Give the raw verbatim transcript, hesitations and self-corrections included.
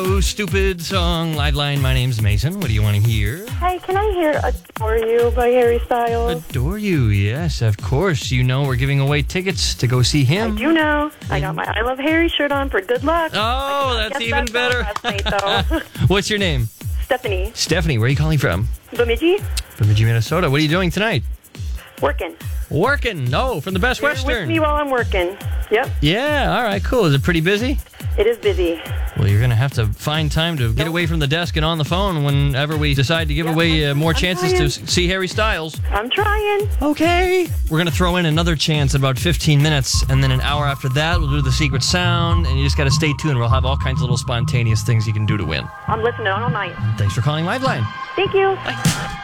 Oh, stupid song, Liveline. My name's Mason. What do you want to hear? Hi, can I hear Adore You by Harry Styles? Adore You, yes, of course. You know we're giving away tickets to go see him. I do know. I got my I Love Harry shirt on for good luck. Oh, that's even that better. Last night, What's your name? Stephanie. Stephanie, where are you calling from? Bemidji? Bemidji, Minnesota. What are you doing tonight? Working. Working. No, from the Best You're Western. with me while I'm working. Yep. Yeah, all right, cool. Is it pretty busy? It is busy. Well, you're going to have to find time to get away from the desk and on the phone whenever we decide to give Yep, away uh, more I'm chances trying. to s- see Harry Styles. I'm trying. Okay. We're going to throw in another chance in about fifteen minutes, and then an hour after that, we'll do the secret sound, and you just got to stay tuned. We'll have all kinds of little spontaneous things you can do to win. I'm listening all night. Thanks for calling Liveline. Thank you. Bye.